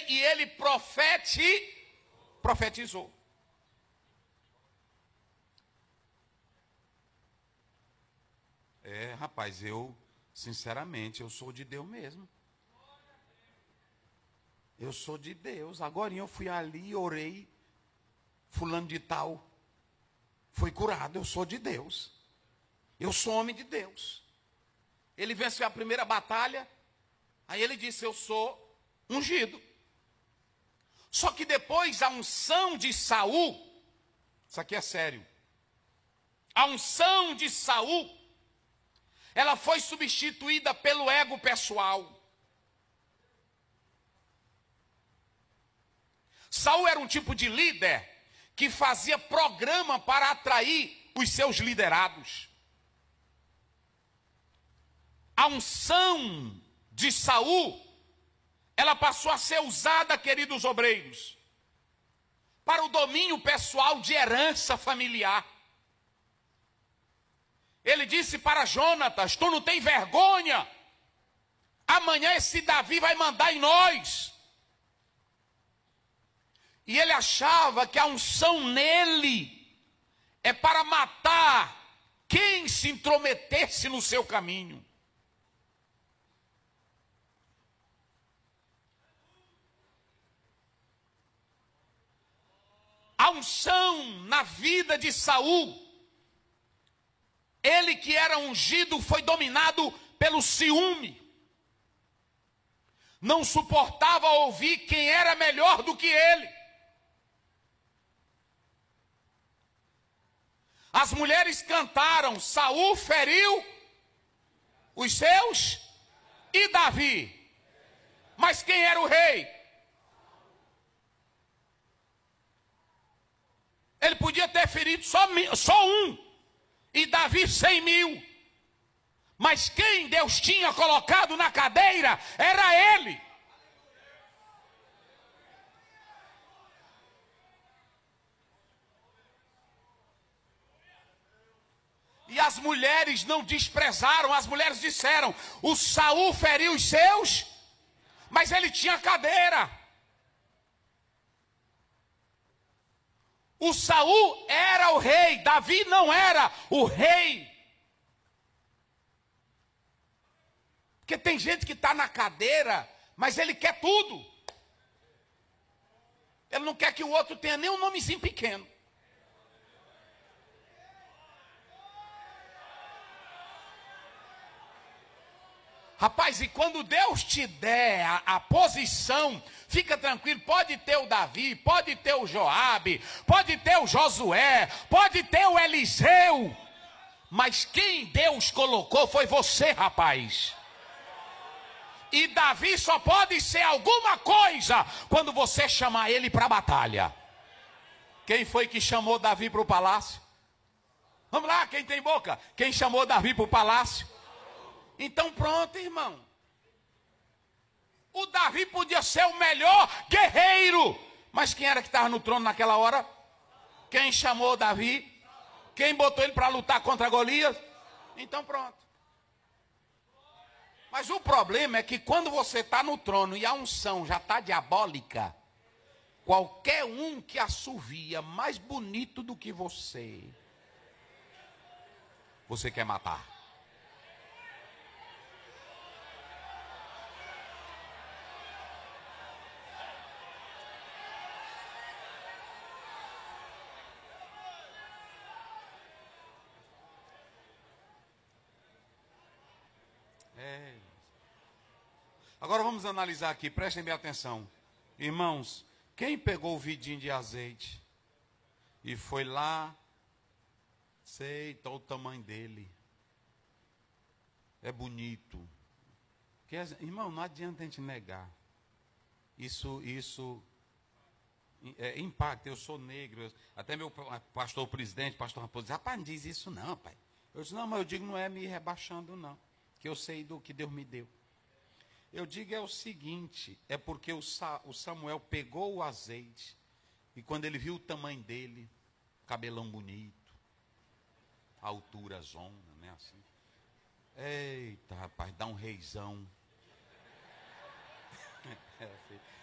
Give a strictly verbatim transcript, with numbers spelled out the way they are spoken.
ele e ele profeti, profetizou. É, rapaz, eu, sinceramente, eu sou de Deus mesmo. Eu sou de Deus. Agora eu fui ali, orei, fulano de tal foi curado. Eu sou de Deus. Eu sou homem de Deus. Ele venceu a primeira batalha, aí ele disse, eu sou ungido. Só que depois a unção de Saul, isso aqui é sério, a unção de Saul, ela foi substituída pelo ego pessoal. Saul era um tipo de líder que fazia programa para atrair os seus liderados. A unção de Saul, ela passou a ser usada, queridos obreiros, para o domínio pessoal de herança familiar. Ele disse para Jonatas, tu não tem vergonha? Amanhã esse Davi vai mandar em nós. E ele achava que a unção nele é para matar quem se intrometesse no seu caminho. A unção na vida de Saul, ele que era ungido foi dominado pelo ciúme. Não suportava ouvir quem era melhor do que ele. As mulheres cantaram, Saul feriu os seus e Davi. Mas quem era o rei? Ele podia ter ferido só, só um, e Davi cem mil. Mas quem Deus tinha colocado na cadeira era ele. E as mulheres não desprezaram, as mulheres disseram, o Saul feriu os seus, mas ele tinha cadeira. O Saul era o rei, Davi não era o rei. Porque tem gente que está na cadeira, mas ele quer tudo. Ele não quer que o outro tenha nem um nomezinho pequeno. Rapaz, e quando Deus te der a, a posição, fica tranquilo, pode ter o Davi, pode ter o Joabe, pode ter o Josué, pode ter o Eliseu, mas quem Deus colocou foi você, rapaz. E Davi só pode ser alguma coisa quando você chamar ele para a batalha. Quem foi que chamou Davi para o palácio? Vamos lá, quem tem boca? Quem chamou Davi para o palácio? Então pronto, irmão. O Davi podia ser o melhor guerreiro, mas quem era que estava no trono naquela hora? Quem chamou Davi? Quem botou ele para lutar contra Golias? Então pronto. Mas o problema é que quando você está no trono e a unção já está diabólica, qualquer um que assovia mais bonito do que você, você quer matar. É. Agora vamos analisar aqui, prestem bem atenção. Irmãos, quem pegou o vidinho de azeite e foi lá, sei, tá o tamanho dele. É bonito. Porque, irmão, não adianta a gente negar. Isso, isso é, impacta. Eu sou negro. Eu, até meu pastor presidente, pastor Raposo, diz, rapaz, não diz isso não, pai. Eu disse, não, mas eu digo, não é me rebaixando, não. Que eu sei do que Deus me deu. Eu digo é o seguinte, é porque o, Sa, o Samuel pegou o azeite, e quando ele viu o tamanho dele, cabelão bonito, altura zona, né, assim. Eita, rapaz, dá um reizão.